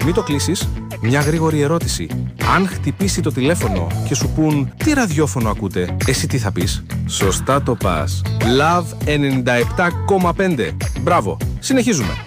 Μην το κλείσεις. Μια γρήγορη ερώτηση. Αν χτυπήσει το τηλέφωνο και σου πουν τι ραδιόφωνο ακούτε, εσύ τι θα πεις? Σωστά το πας. Love 97,5. Μπράβο. Συνεχίζουμε.